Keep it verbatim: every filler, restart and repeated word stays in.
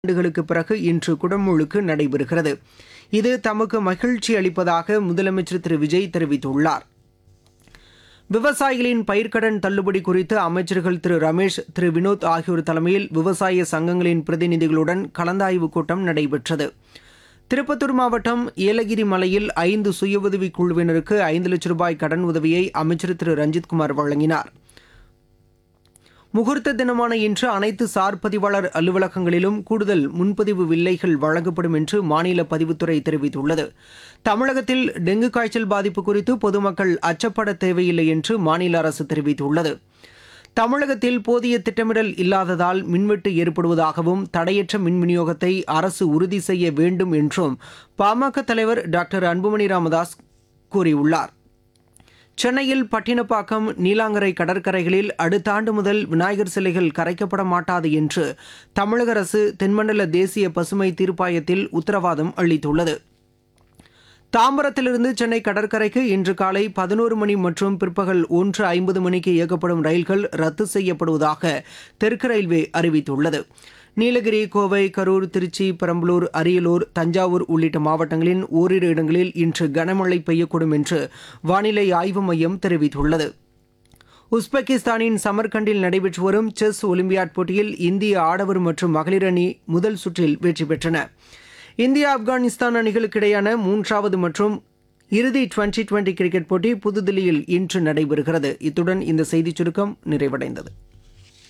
ஆண்டுகளுக்கு பிறகு இன்று குடமுழுக்கு நடைபெறுகிறது. இது தமக்கு மகிழ்ச்சி அளிப்பதாக முதலமைச்சர் திரு விஜய் தெரிவித்துள்ளார். விவசாயிகளின் பயிர்க்கடன் தள்ளுபடி குறித்து அமைச்சர்கள் திரு ரமேஷ், திரு வினோத் ஆகியோர் தலைமையில் விவசாய சங்கங்களின் பிரதிநிதிகளுடன் கலந்தாய்வுக் கூட்டம் நடைபெற்றது. திருப்பத்தூர் மாவட்டம் ஏலகிரி மலையில் ஐந்து சுய உதவிக் குழுவினருக்கு ஐந்து லட்சம் ரூபாய் கடன் உதவியை அமைச்சர் திரு ரஞ்சித்குமார் வழங்கினார். முகூர்த்த தினமான இன்று அனைத்து சார் பதிவாளர் அலுவலகங்களிலும் கூடுதல் முன்பதிவு வில்லைகள் வழங்கப்படும் என்று மாநில பதிவுத்துறை தெரிவித்துள்ளது. தமிழகத்தில் டெங்கு காய்ச்சல் பாதிப்பு குறித்து பொதுமக்கள் அச்சப்பட தேவையில்லை என்று மாநில அரசு தெரிவித்துள்ளது. தமிழகத்தில் போதிய திட்டமிடல் இல்லாததால் மின்வெட்டு ஏற்படுவதாகவும் தடையற்ற மின் விநியோகத்தை அரசு உறுதி செய்ய வேண்டும் என்றும் பாமக தலைவர் டாக்டர் அன்புமணி ராமதாஸ் கூறியுள்ளார். சென்னையில் பட்டினப்பாக்கம், நீலாங்கரை கடற்கரைகளில் அடுத்த ஆண்டு முதல் விநாயகர் சிலைகள் கரைக்கப்பட மாட்டாது என்று தமிழக அரசு தென்மண்டல தேசிய பசுமை தீர்ப்பாயத்தில் உத்தரவாதம் அளித்துள்ளது. தாம்பரத்திலிருந்து சென்னை கடற்கரைக்கு இன்று காலை பதினோரு மணி மற்றும் பிற்பகல் ஒன்று ஐம்பது மணிக்கு இயக்கப்படும் ரயில்கள் ரத்து செய்யப்படுவதாக தெற்கு ரயில்வே அறிவித்துள்ளது. நீலகிரி, கோவை, கரூர், திருச்சி, பெரம்பலூர், அரியலூர், தஞ்சாவூர் உள்ளிட்ட மாவட்டங்களின் ஓரிரு இடங்களில் இன்று கனமழை பெய்யக்கூடும் என்று வானிலை ஆய்வு மையம் தெரிவித்துள்ளது. உஸ்பெகிஸ்தானின் சமர்கண்டில் நடைபெற்று வரும் செஸ் ஒலிம்பியாட் போட்டியில் இந்திய ஆடவர் மற்றும் மகளிர் அணி முதல் சுற்றில் வெற்றி பெற்றன. இந்தியா ஆப்கானிஸ்தான் அணிகளுக்கு இடையான மூன்றாவது மற்றும் இறுதி டுவெண்டி டுவெண்டி கிரிக்கெட் போட்டி புதுதில்லியில் இன்று நடைபெறுகிறது. இத்துடன் இந்த செய்திச் சுருக்கம் நிறைவடைந்தது.